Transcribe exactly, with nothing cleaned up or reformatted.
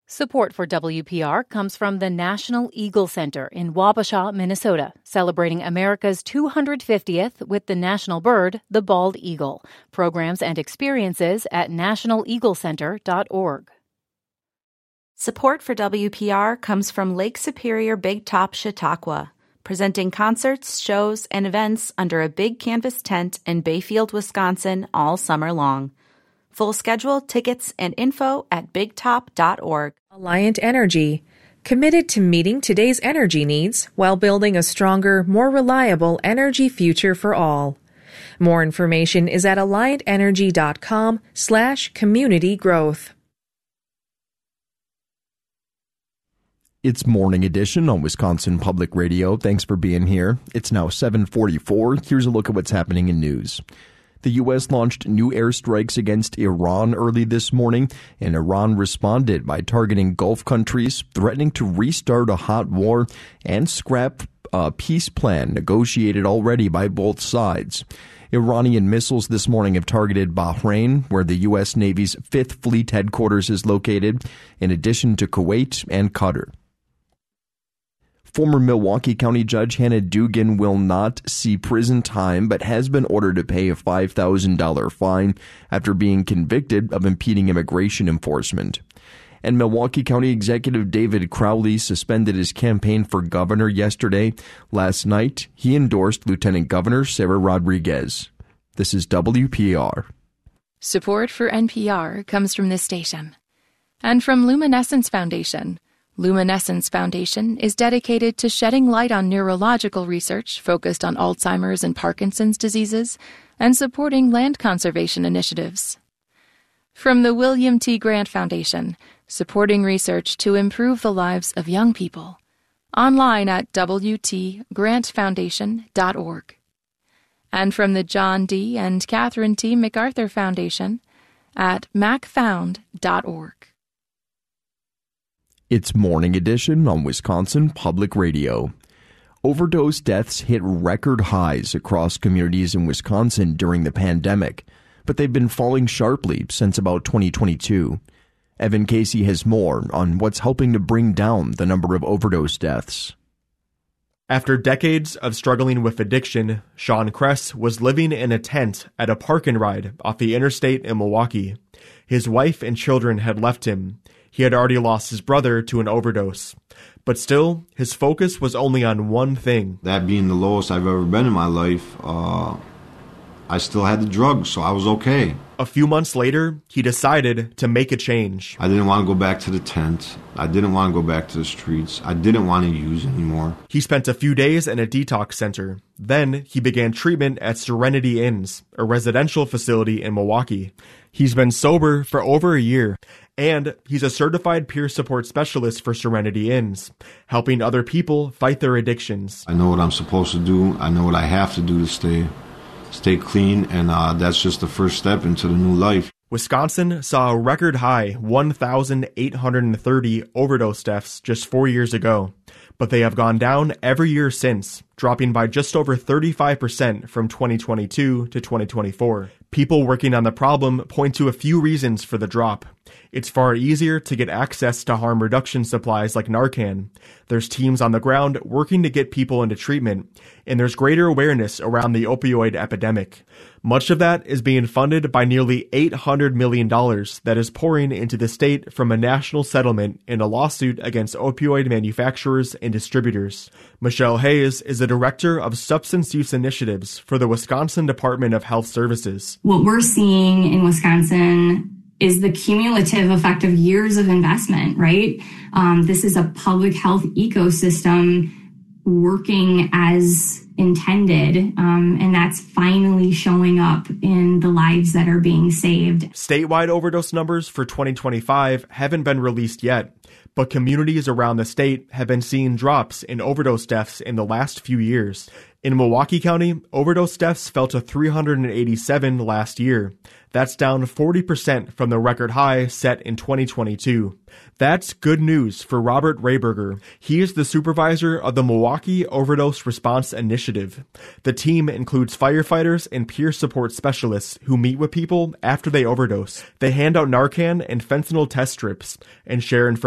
Support for W P R comes from the National Eagle Center in Wabasha, Minnesota, celebrating America's two hundred fiftieth with the national bird, the bald eagle. Programs and experiences at national eagle center dot org. Support for W P R comes from Lake Superior Big Top Chautauqua, presenting concerts, shows, and events under a big canvas tent in Bayfield, Wisconsin all summer long. Full schedule, tickets, and info at big top dot org. Alliant Energy, committed to meeting today's energy needs while building a stronger, more reliable energy future for all. More information is at alliant energy dot com slash community growth. It's Morning Edition on Wisconsin Public Radio. Thanks for being here. It's now seven forty-four. Here's a look at what's happening in news. The U S launched new airstrikes against Iran early this morning, and Iran responded by targeting Gulf countries, threatening to restart a hot war and scrap a peace plan negotiated already by both sides. Iranian missiles this morning have targeted Bahrain, where the U S Navy's Fifth Fleet headquarters is located, in addition to Kuwait and Qatar. Former Milwaukee County Judge Hannah Dugan will not see prison time, but has been ordered to pay a five thousand dollars fine after being convicted of impeding immigration enforcement. And Milwaukee County Executive David Crowley suspended his campaign for governor yesterday. Last night, he endorsed Lieutenant Governor Sarah Rodriguez. This is W P R. Support for N P R comes from this station and from Luminescence Foundation. Luminescence Foundation is dedicated to shedding light on neurological research focused on Alzheimer's and Parkinson's diseases and supporting land conservation initiatives. From the William T. Grant Foundation, supporting research to improve the lives of young people. Online at w t grant foundation dot org. And from the John D. and Catherine T. MacArthur Foundation at mac found dot org. It's Morning Edition on Wisconsin Public Radio. Overdose deaths hit record highs across communities in Wisconsin during the pandemic, but they've been falling sharply since about twenty twenty-two. Evan Casey has more on what's helping to bring down the number of overdose deaths. After decades of struggling with addiction, Sean Kress was living in a tent at a park and ride off the interstate in Milwaukee. His wife and children had left him. He had already lost his brother to an overdose. But still, his focus was only on one thing. That being the lowest I've ever been in my life, uh, I still had the drugs, so I was okay. A few months later, he decided to make a change. I didn't want to go back to the tent. I didn't want to go back to the streets. I didn't want to use anymore. He spent a few days in a detox center. Then he began treatment at Serenity Inns, a residential facility in Milwaukee. He's been sober for over a year, and he's a certified peer support specialist for Serenity Inns, helping other people fight their addictions. I know what I'm supposed to do. I know what I have to do to stay stay clean, and uh, that's just the first step into the new life. Wisconsin saw a record high one thousand eight hundred thirty overdose deaths just four years ago, but they have gone down every year since, dropping by just over thirty-five percent from twenty twenty-two to twenty twenty-four. People working on the problem point to a few reasons for the drop. It's far easier to get access to harm reduction supplies like Narcan. There's teams on the ground working to get people into treatment, and there's greater awareness around the opioid epidemic. Much of that is being funded by nearly eight hundred million dollars that is pouring into the state from a national settlement in a lawsuit against opioid manufacturers and distributors. Michelle Hayes is the director of substance use initiatives for the Wisconsin Department of Health Services. What we're seeing in Wisconsin is the cumulative effect of years of investment, right? Um, this is a public health ecosystem working as intended, um, and that's finally showing up in the lives that are being saved. Statewide overdose numbers for twenty twenty-five haven't been released yet, but communities around the state have been seeing drops in overdose deaths in the last few years. In Milwaukee County, overdose deaths fell to three hundred eighty-seven last year. That's down forty percent from the record high set in twenty twenty-two. That's good news for Robert Rayberger. He is the supervisor of the Milwaukee Overdose Response Initiative. The team includes firefighters and peer support specialists who meet with people after they overdose. They hand out Narcan and fentanyl test strips and share information